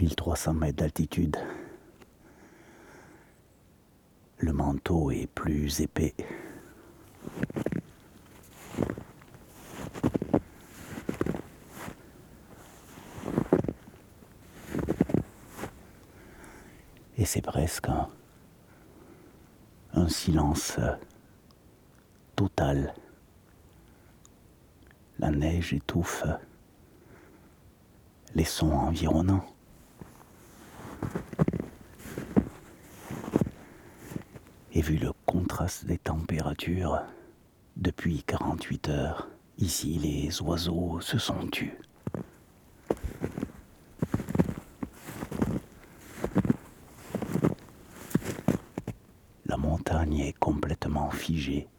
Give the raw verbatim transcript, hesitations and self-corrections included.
mille trois cents mètres d'altitude. Le manteau est plus épais. Et c'est presque un, un silence total. La neige étouffe les sons environnants. Et vu le contraste des températures, depuis quarante-huit heures, ici les oiseaux se sont tus. La montagne est complètement figée.